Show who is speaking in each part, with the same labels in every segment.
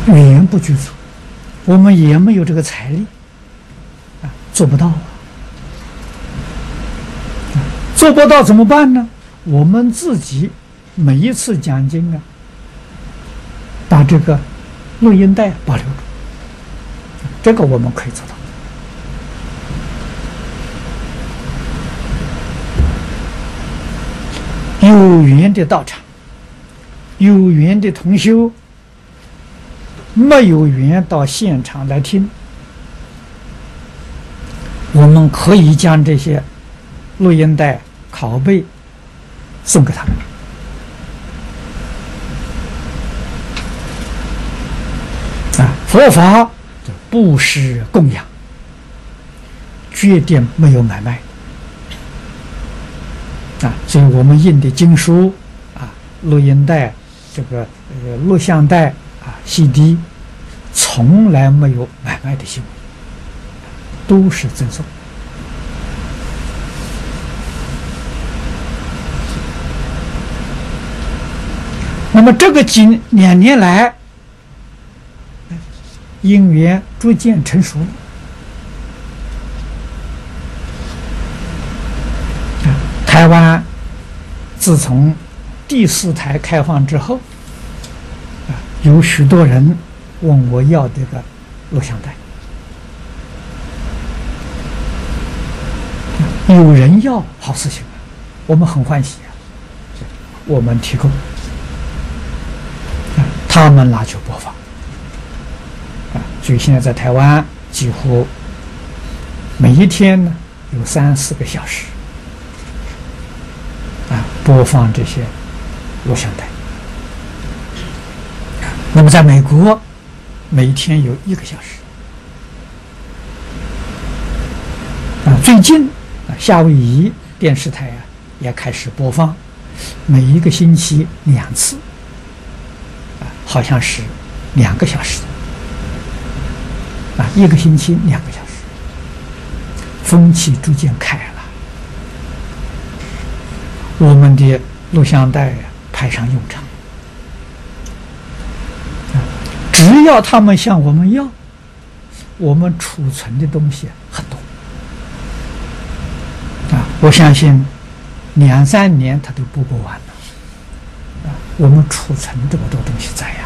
Speaker 1: 语言不具足，我们也没有这个财力做不到做不到怎么办呢？我们自己每一次讲经把这个录音带保留住，这个我们可以做到。有缘的道场，有缘的同修，没有缘到现场来听，我们可以将这些录音带拷贝送给他们。佛法布施供养，绝对没有买卖所以我们印的经书录音带、这个录像带CD， 从来没有买卖的行为，都是赠送。那么这个2年来，因缘逐渐成熟了。台湾自从第4台开放之后，有许多人问我要这个录像带，有人要，好事情我们很欢喜我们提供，他们拿去播放所以现在在台湾几乎每一天呢有3-4个小时播放这些录像带。那么在美国每天有1个小时最近夏威夷电视台也开始播放，每1个星期2次好像是2个小时1个星期2个小时，风气逐渐开了。我们的录像带派上用场，只要他们向我们要，我们储存的东西很多我相信2-3年他都播不完了我们储存这么多东西在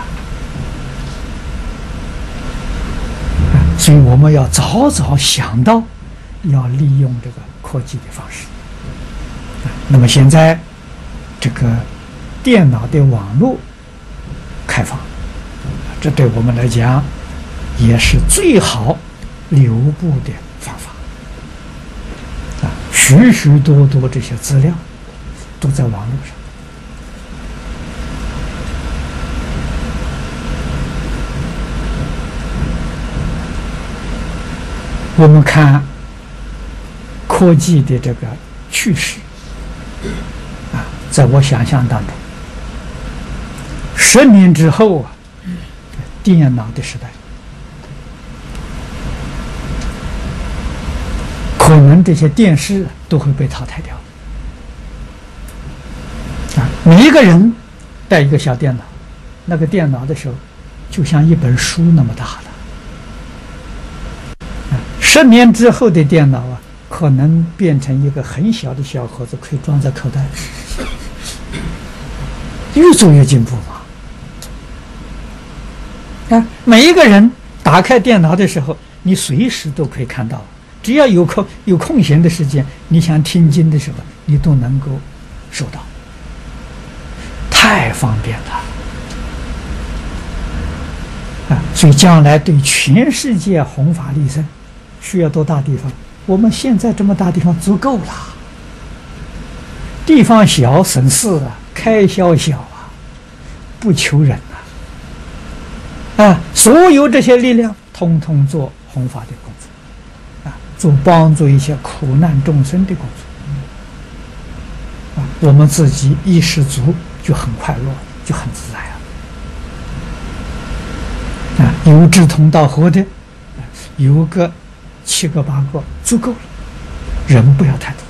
Speaker 1: 所以我们要早早想到要利用这个科技的方式那么现在这个电脑的网络开放，这对我们来讲也是最好留步的方法许许多多这些资料都在网络上。我们看科技的这个趋势在我想象当中10年之后电脑的时代可能这些电视都会被淘汰掉每一个人带一个小电脑，那个电脑的时候就像一本书那么大的10年之后的电脑可能变成一个很小的小盒子，可以装在口袋里越做越进步嘛每一个人打开电脑的时候你随时都可以看到，只要有空闲的时间，你想听经的时候你都能够收到，太方便了所以将来对全世界弘法利生需要多大地方？我们现在这么大地方足够了，地方小省事开销小不求人所有这些力量通通做弘法的工作做帮助一些苦难众生的工作我们自己意识足就很快乐，就很自在有志同道合的有个7个8个足够了，人不要太多